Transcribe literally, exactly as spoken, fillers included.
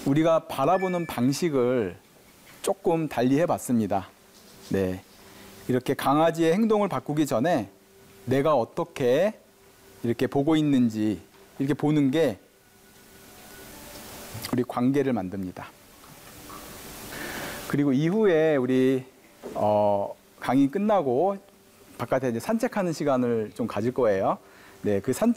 우리가 바라보는 방식을 조금 달리 해봤습니다. 네, 이렇게 강아지의 행동을 바꾸기 전에 내가 어떻게 이렇게 보고 있는지 이렇게 보는 게 우리 관계를 만듭니다. 그리고 이후에 우리 어, 강의 끝나고 바깥에 이제 산책하는 시간을 좀 가질 거예요. 네, 그 산